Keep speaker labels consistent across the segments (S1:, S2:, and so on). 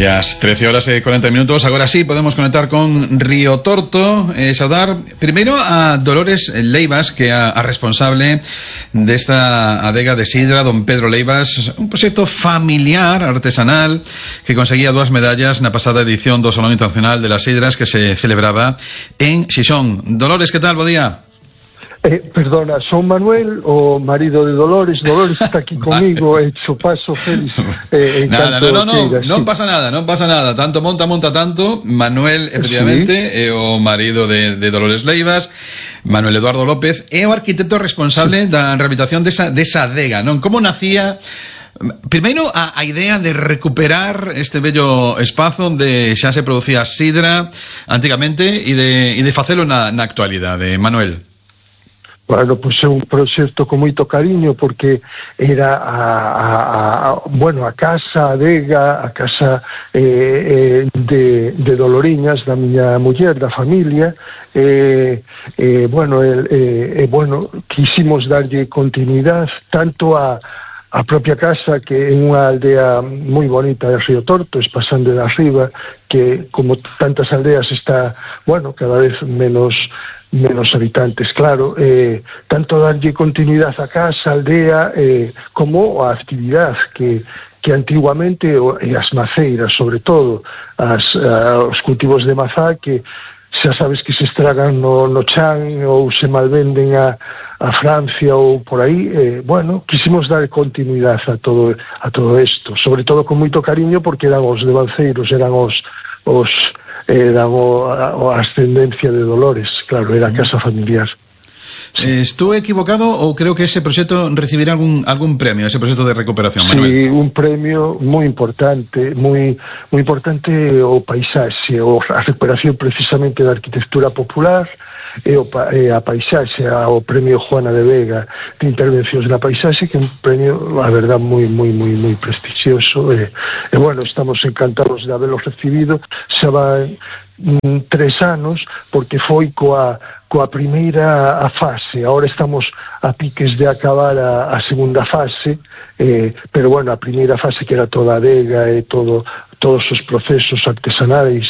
S1: E as 13h40. Agora sí, podemos conectar con Río Torto. Saudar primeiro a Dolores Leivas, que é a responsable desta adega de sidra, don Pedro Leivas, un proxecto familiar, artesanal, que conseguía 2 medallas na pasada edición do Salón Internacional de las Sidras que se celebraba en Xixón. Dolores, que tal? Bo día.
S2: Perdona, son Manuel, o marido de Dolores. Dolores está aquí comigo, hecho paso feliz.
S1: Nada, non pasa nada. Tanto monta tanto. Manuel, efectivamente, sí. É o marido de Dolores Leivas. Manuel Eduardo López é o arquitecto responsable da rehabilitación desa adega, non? Como nacía primeiro a idea de recuperar este bello espazo onde xa se producía sidra antigamente e de facelo na actualidade, Manuel?
S2: Bueno, pois é un proxecto con moito cariño, porque era a casa, a adega, a casa de Doloriñas, da miña muller, da familia, quisimos darlle continuidade tanto a propia casa, que é unha aldea moi bonita de Río Torto, Espasande de Arriba, que como tantas aldeas está, cada vez menos habitantes, claro, tanto darlle continuidade a casa, a aldea, como a actividade que antiguamente, e as maceiras, sobre todo, os cultivos de mazá, que xa sabes que se estragan no chan ou se malvenden a Francia ou por aí. Quisimos dar continuidade a todo isto, sobre todo con moito cariño, porque eran os devanceiros, eran a ascendencia de Dolores, claro, era a casa familiar.
S1: Estou equivocado ou creo que ese proxecto recibirá algún premio, ese proxecto de recuperación, Manuel?
S2: Sí, un premio moi importante, moi importante, o paisaxe, a recuperación precisamente da arquitectura popular, e a paisaxe, o premio Juana de Vega de intervencións na paisaxe, que é un premio, a verdad, moi prestixioso, estamos encantados de haberlo recibido. Xa van 3 anos, porque foi coa primeira fase. Agora estamos a piques de acabar a segunda fase, pero a primeira fase, que era toda a adega e todos os procesos artesanais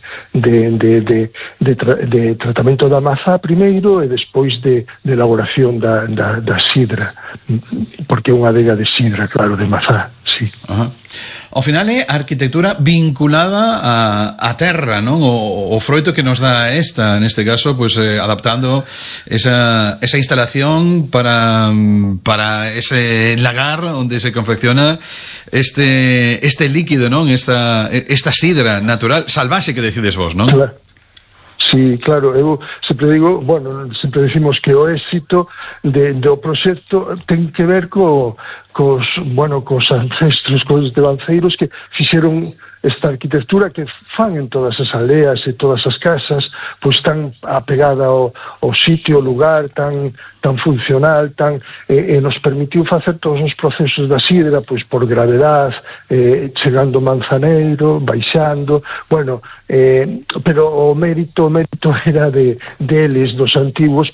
S2: de tratamento da mazá primeiro, e despois de elaboración da sidra, porque é unha adega de sidra, claro, de mazá, sí.
S1: Ao final é a arquitectura vinculada á terra, non? O froito que nos dá neste caso, pues adaptando esa instalación para ese lagar onde se confecciona este líquido, non? Esta sidra natural, salvaxe, que decides vos, non?
S2: Claro. Sí, claro, eu sempre digo, sempre decimos que o éxito do proxecto ten que ver cos ancestros, cos devanceiros que fixeron esta arquitectura que fan en todas as aldeas e todas as casas, pois tan apegada ao sitio, ao lugar, tan funcional, e nos permitiu facer todos os procesos da sidra, pois por gravedade, chegando Manzaneiro, baixando, pero o mérito era deles, dos antigos,